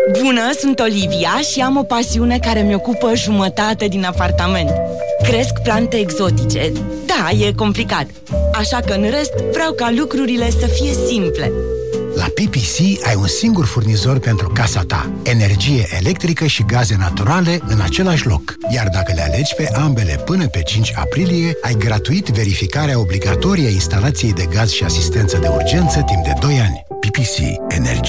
Bună, sunt Olivia și am o pasiune care mi ocupă jumătate din apartament. Cresc plante exotice. Da, e complicat. Așa că în rest vreau ca lucrurile să fie simple. La PPC ai un singur furnizor pentru casa ta. Energie electrică și gaze naturale în același loc. Iar dacă le alegi pe ambele până pe 5 aprilie, ai gratuit verificarea obligatorie a instalației de gaz și asistență de urgență timp de 2 ani. PPC. Energie